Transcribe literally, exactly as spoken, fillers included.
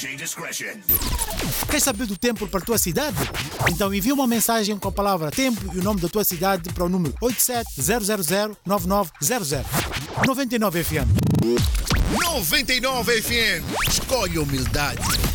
J discretion. Quer saber do tempo para a tua cidade? Então envia uma mensagem com a palavra tempo e o nome da tua cidade para o número oito sete zero zero zero nove nove zero zero. noventa e nove F M. noventa e nove F M. Escolhe humildade.